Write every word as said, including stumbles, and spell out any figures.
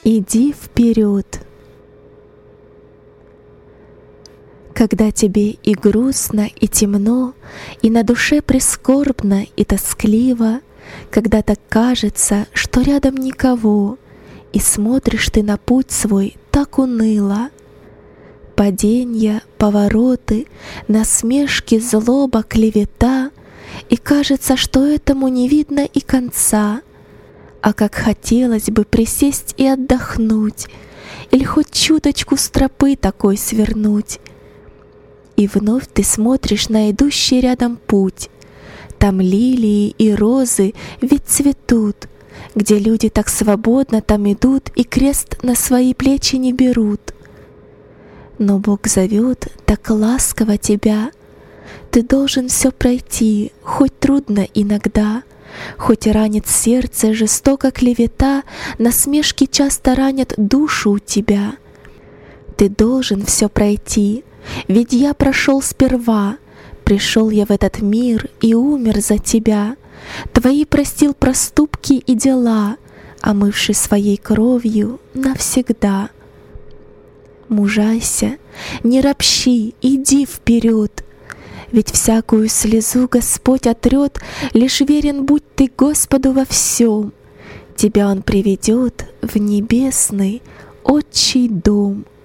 Иди вперед. Когда тебе и грустно, и темно, и на душе прискорбно и тоскливо, когда так кажется, что рядом никого, и смотришь ты на путь свой так уныло. Паденья, повороты, насмешки, злоба, клевета, и кажется, что этому не видно и конца. А как хотелось бы присесть и отдохнуть, или хоть чуточку с тропы такой свернуть. И вновь ты смотришь на идущий рядом путь. Там лилии и розы ведь цветут, где люди так свободно там идут и крест на свои плечи не берут. Но Бог зовет так ласково тебя. Ты должен все пройти, хоть трудно иногда, хоть ранит сердце жестоко клевета, насмешки часто ранят душу у тебя. Ты должен все пройти, ведь я прошел сперва, пришел я в этот мир и умер за тебя. Твои простил проступки и дела, омывший своей кровью навсегда. Мужайся, не ропщи, иди вперед, ведь всякую слезу Господь отрет, лишь верен будь ты Господу во всем. Тебя Он приведет в небесный Отчий дом.